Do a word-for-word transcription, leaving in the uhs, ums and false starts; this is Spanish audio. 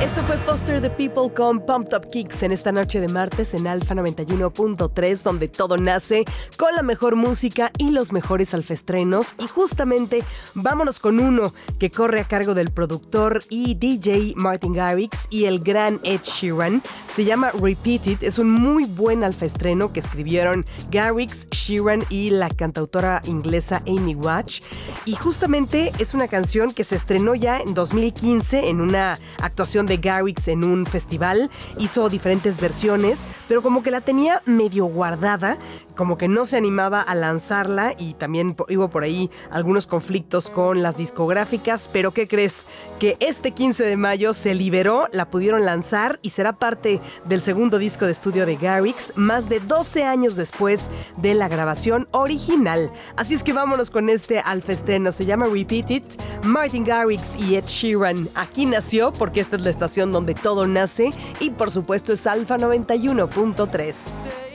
Eso fue Foster the People con Pumped Up Kicks en esta noche de martes en Alfa noventa y uno punto tres, donde todo nace con la mejor música y los mejores alfestrenos. Y justamente vámonos con uno que corre a cargo del productor y D J Martin Garrix y el gran Ed Sheeran. Se llama Repeat It. Es un muy buen alfestreno que escribieron Garrix, Sheeran y la cantautora inglesa Amy Watch. Y justamente es una canción que se estrenó ya en dos mil quince en una actuación de Garrix en un festival. Hizo diferentes versiones, pero como que la tenía medio guardada, como que no se animaba a lanzarla, y también hubo por ahí algunos conflictos con las discográficas. Pero ¿qué crees? Que este quince de mayo se liberó, la pudieron lanzar y será parte del segundo disco de estudio de Garrix, más de doce años después de la grabación original. Así es que vámonos con este alfestreno. Se llama Repeat It, Martin Garrix y Ed Sheeran. Aquí nació, porque esta es la estación donde todo nace, y por supuesto es Alfa noventa y uno punto tres.